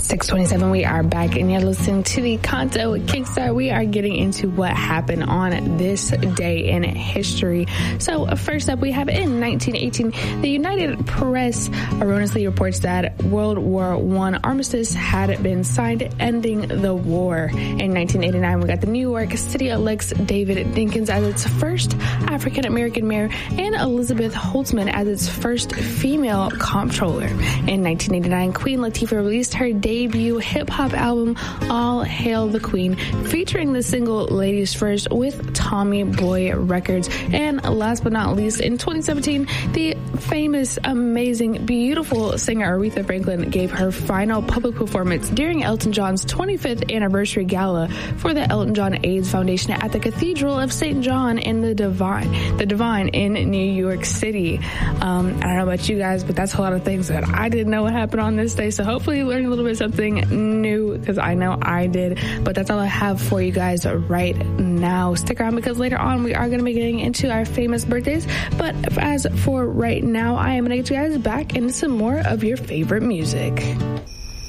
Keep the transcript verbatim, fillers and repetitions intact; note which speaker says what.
Speaker 1: six twenty-seven, we are back, and you're listening to the Kanto Kickstart. We are getting into what happened on this day in history. So, first up, we have in nineteen eighteen, the United Press erroneously reports that World War One armistice had been signed, ending the war. In nineteen eighty-nine, we got the New York City elects David Dinkins as its first African-American mayor and Elizabeth Holtzman as its first female comptroller. In nineteen eighty-nine, Queen Latifah released her debut hip-hop album, All Hail the Queen, featuring the single Ladies First with Tommy Boy Records. And last but not least, in twenty seventeen, the famous, amazing, beautiful singer Aretha Franklin gave her final public performance during Elton John's twenty-fifth anniversary gala for the Elton John AIDS Foundation at the Cathedral of Saint John in the Divine, the Divine in New York City. Um, I don't know about you guys, but that's a lot of things that I didn't know what happened on this day. So hopefully you learned a little bit of something new, because I know I did. But that's all I have for you guys right now. Stick around, because later on we are going to be getting into our famous birthdays. But as for right now, I am going to get you guys back into some more of your favorite music.